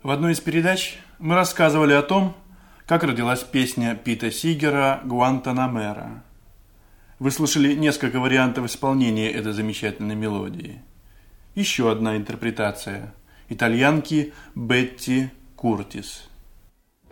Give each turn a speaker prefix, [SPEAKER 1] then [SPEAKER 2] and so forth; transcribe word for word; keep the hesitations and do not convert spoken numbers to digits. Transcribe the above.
[SPEAKER 1] В одной из передач мы рассказывали о том, как родилась песня Пита Сигера «Гуантанамера». Вы слышали несколько вариантов исполнения этой замечательной мелодии. Еще одна интерпретация – итальянки Бетти Куртис.